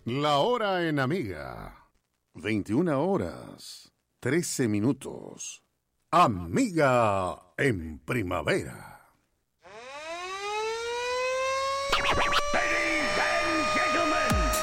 La hora en Amiga. 21 horas, 13 minutos. Amiga en primavera.